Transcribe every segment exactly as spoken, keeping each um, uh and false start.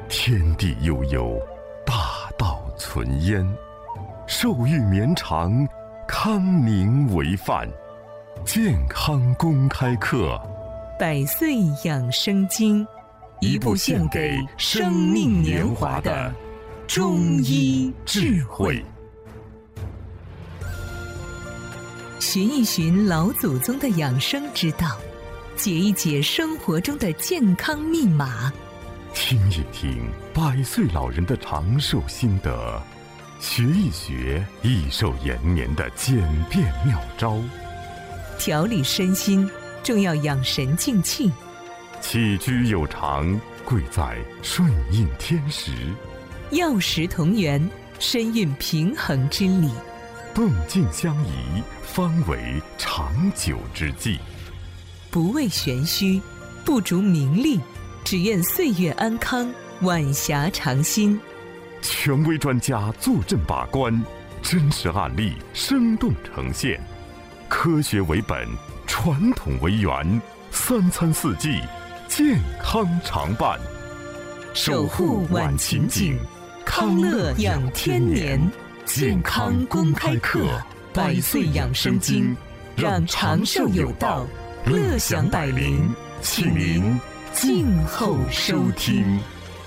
天地悠悠，大道存焉。寿欲绵长，康宁为范。健康公开课， 百岁养生经，一部献给生命年华的中医智慧。寻一寻老祖宗的养生之道，解一解生活中的健康密码， 听一听百岁老人的长寿心得，学一学益寿延年的简便妙招。 调理身心，重要养神静气。 起居有常，贵在顺应天时。 药食同源，身运平衡之理。 动静相宜，方为长久之计。 不为玄虚，不逐名利，只愿岁月安康，晚霞长新。 权威专家坐镇把关，真实案例生动呈现，科学为本，传统为源，三餐四季健康常伴。 守护晚晴景，康乐养天年。健康公开课，百岁养生经，让长寿有道，乐享百龄，请您静候收听。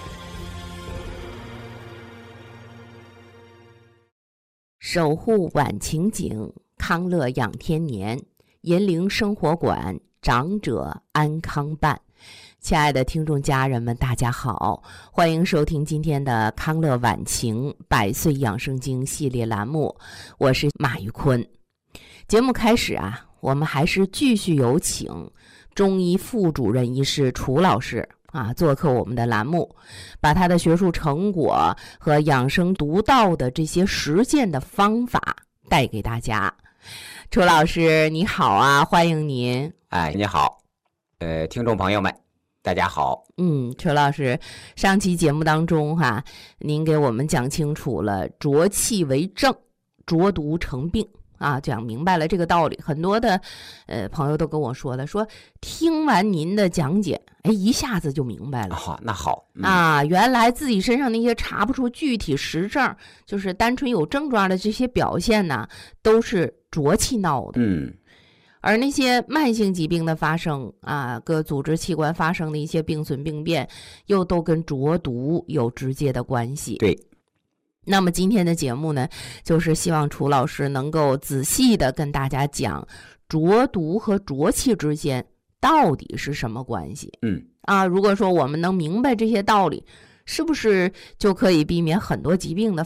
守护晚晴景，康乐养天年，银陵生活馆，长者安康办。亲爱的听众家人们，大家好，欢迎收听今天的康乐晚晴百岁养生经系列栏目，我是马玉坤。节目开始啊，我们还是继续有请中医副主任医师楚老师啊做客我们的栏目，把他的学术成果和养生独到的这些实践的方法带给大家。楚老师你好啊，欢迎您。 哎，你好，呃，听众朋友们大家好。 嗯，楚老师，上期节目当中哈，您给我们讲清楚了浊气为正，浊毒成病啊，讲明白了这个道理。很多的呃朋友都跟我说了，说听完您的讲解，哎，一下子就明白了。 好、哦，那好、 嗯、啊，原来自己身上那些查不出具体实证，就是单纯有症状的这些表现呢，都是浊气闹的。 嗯。 而那些慢性疾病的发生啊，各组织器官发生的一些病损病变，又都跟浊毒有直接的关系。 对。 那么今天的节目呢，就是希望楚老师能够仔细的跟大家讲浊毒和浊气之间到底是什么关系。 嗯。 啊，如果说我们能明白这些道理，是不是就可以避免很多疾病的